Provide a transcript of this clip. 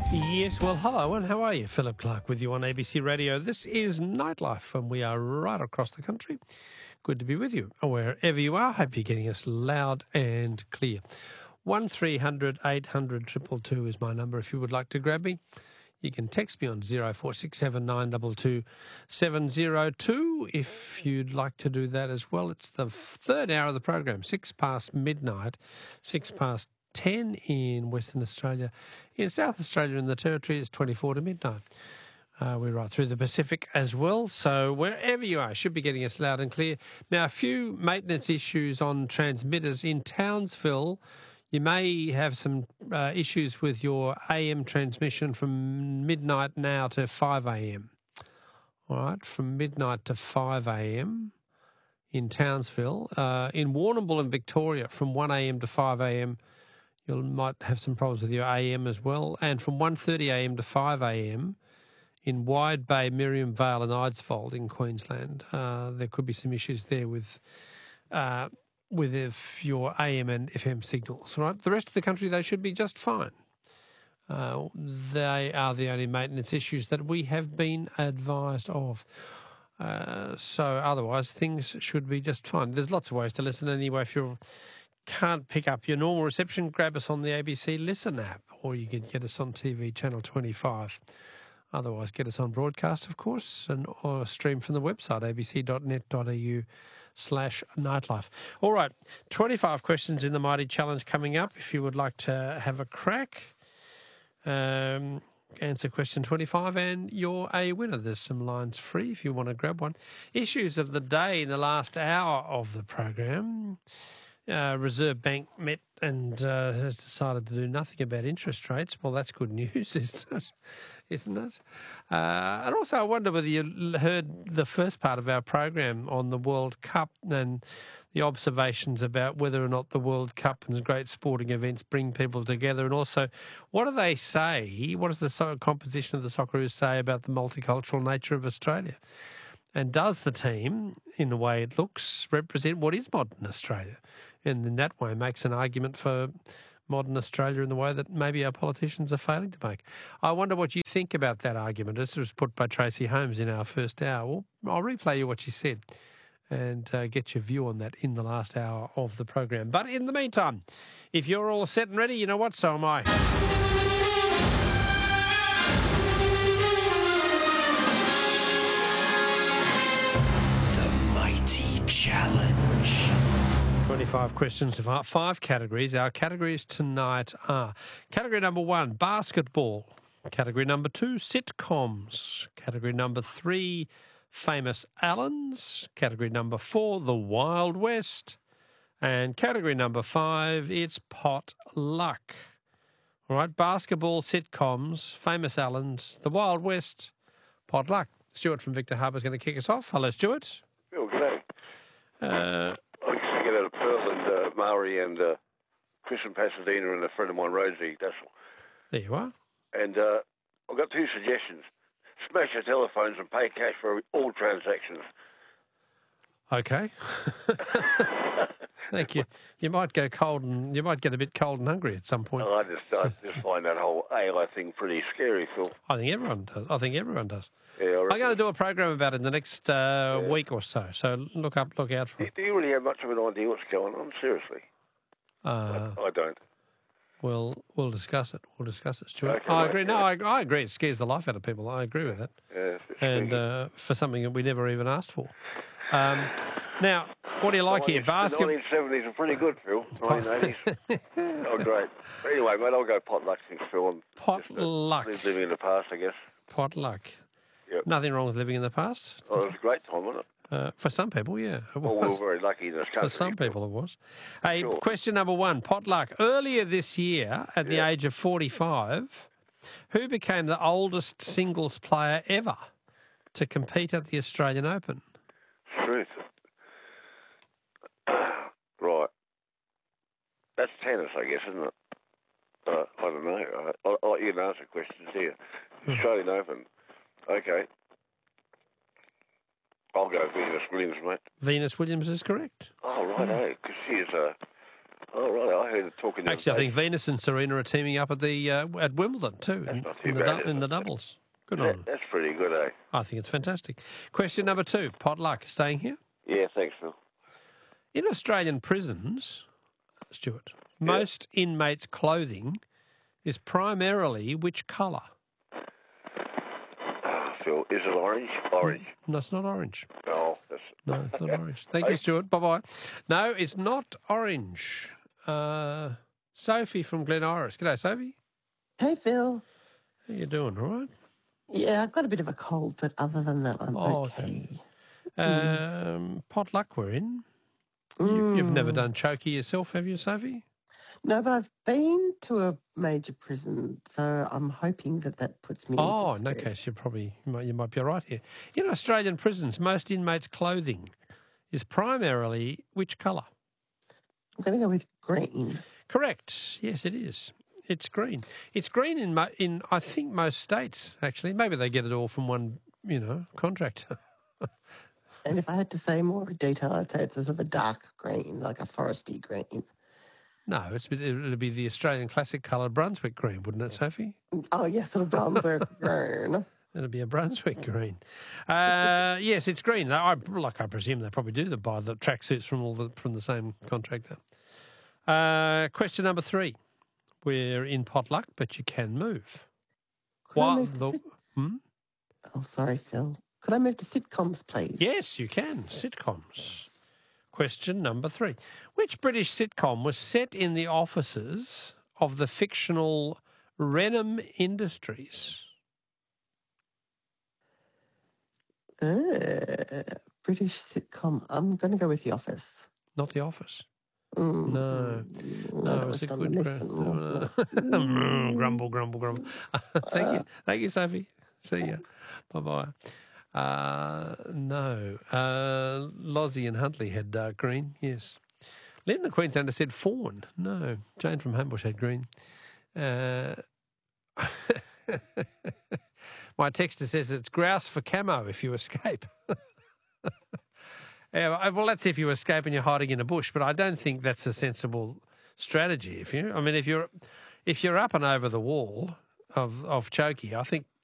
Yes, well, hello, and how are you? Philip Clark with you on ABC Radio. This is Nightlife, and we are right across the country. Good to be with you, wherever you are. Hope you're getting us loud and clear. 1300 800 222 is my number if you would like to grab me. You can text me on 0467 922 702 if you'd like to do that as well. It's the third hour of the program, 6 past midnight, 6 past 10 in Western Australia. In South Australia and the Territory, it's 24 to midnight. We're right through the Pacific as well, so wherever you are, should be getting us loud and clear. Now, a few maintenance issues on transmitters in Townsville. You may have some issues with your AM transmission from midnight now to 5 a.m. All right, from midnight to 5 a.m. in Townsville. In Warrnambool in Victoria, from 1 a.m. to 5 a.m., you might have some problems with your AM as well. And from 1:30 a.m. to 5 a.m. in Wide Bay, Miriam Vale and Eidsvold in Queensland, there could be some issues there with your AM and FM signals. Right, the rest of the country, they should be just fine. They are the only maintenance issues that we have been advised of. So otherwise, things should be just fine. There's lots of ways to listen anyway. If you can't pick up your normal reception, grab us on the ABC Listen app, or you can get us on TV, Channel 25. Otherwise, get us on broadcast, of course, or stream from the website, abc.net.au/nightlife. All right, 25 questions in the Mighty Challenge coming up. If you would like to have a crack, answer question 25 and you're a winner. There's some lines free if you want to grab one. Issues of the day in the last hour of the program. Reserve Bank met and has decided to do nothing about interest rates. Well, that's good news, isn't it? And also, I wonder whether you heard the first part of our program on the World Cup and the observations about whether or not the World Cup and great sporting events bring people together, and also what do they say, what does the composition of the Socceroos say about the multicultural nature of Australia? And does the team, in the way it looks, represent what is modern Australia? And in that way makes an argument for modern Australia in the way that maybe our politicians are failing to make. I wonder what you think about that argument. This was put by Tracy Holmes in our first hour. Well, I'll replay you what she said and get your view on that in the last hour of the program. But in the meantime, if you're all set and ready, you know what, so am I. Challenge. 25 questions to 5 categories. Our categories tonight are category number 1, basketball. Category number 2, sitcoms. Category number 3, famous Allens. Category number 4, the Wild West. And category number 5, it's pot luck. All right, basketball, sitcoms, famous Allens, the Wild West, pot luck. Stuart from Victor Harbour is going to kick us off. Hello, Stuart. Okay. I used to get out of Perth and Maori and Chris in Pasadena and a friend of mine, Rosie Dassel. There you are. And I've got 2 suggestions. Smash your telephones and pay cash for all transactions. Okay. Thank you. You might go cold and you might get a bit cold and hungry at some point. I just find that whole AI thing pretty scary, Phil. I think everyone does. Yeah, I'm going to do a program about it in the next week or so. So look out for it. Do you really have much of an idea what's going on? Seriously, I don't. We'll discuss it. Stuart. Okay, I agree. No, I agree. It scares the life out of people. I agree with that. Yeah, and for something that we never even asked for. Now, what do you like here? Basketball. The 1970s are pretty good, Phil. 1980s. Oh, great. Anyway, mate, I'll go pot luck, thanks, Phil. Pot luck. Living in the past, I guess. Pot luck. Yep. Nothing wrong with living in the past. Oh, it was a great time, wasn't it? For some people, yeah. Well, we were very lucky in this country. For some people, it was. Hey, sure. Question number 1, pot luck. Earlier this year, at the age of 45, who became the oldest singles player ever to compete at the Australian Open? Truth. Right. That's tennis, I guess, isn't it? I don't know. I'll let you answer questions here. Australian Open. Okay. I'll go Venus Williams, mate. Venus Williams is correct. Oh, right, because she is Oh, right. I heard it talking. Actually, I think Venus and Serena are teaming up at the at Wimbledon too, That's not too bad, in is the it? doubles. Good on them. That's pretty good, eh? I think it's fantastic. Question number 2, potluck, staying here. Yeah, thanks, Phil. In Australian prisons, Stuart, most inmates' clothing is primarily which colour? Phil, is it orange? Orange. No, it's not orange. No, that's... No, it's not orange. Thank you, Stuart. Bye-bye. No, it's not orange. Sophie from Glen Iris. G'day, Sophie. Hey, Phil. How you doing, all right? Yeah, I've got a bit of a cold, but other than that, I'm okay. Potluck we're in. You've never done chokey yourself, have you, Sophie? No, but I've been to a major prison, so I'm hoping that puts me in Oh, good in that stead. case, you might be all right here. In Australian prisons, most inmates' clothing is primarily which colour? I'm going to go with green. Correct. Yes, it is. It's green. It's green in I think most states, actually. Maybe they get it all from one, contractor. And if I had to say more detail, I'd say it's sort of a dark green, like a foresty green. No, it'd be the Australian classic colour Brunswick green, wouldn't it, Sophie? Oh, yes, sort of Brunswick green. It'd be a Brunswick green. Yes, it's green. I presume they probably do buy the tracksuits from the same contractor. Question number 3. We're in potluck, but you can move. Could I move to Hmm? Oh, sorry, Phil. Could I move to sitcoms, please? Yes, you can. Sitcoms. Question number 3. Which British sitcom was set in the offices of the fictional Renham Industries? British sitcom. I'm going to go with The Office. Not The Office. Mm. No, that it's was a done good mission. grumble, grumble, grumble. Thank you, Sophie. See ya. Bye-bye. No. Lozzie and Huntley had dark green, yes. Lynn the Queenslander said fawn. No. Jane from Hambush had green. My texter says it's grouse for camo if you escape. Yeah, well, that's if you escape and you're hiding in a bush, but I don't think that's a sensible strategy. If you're up and over the wall of Chokey, I think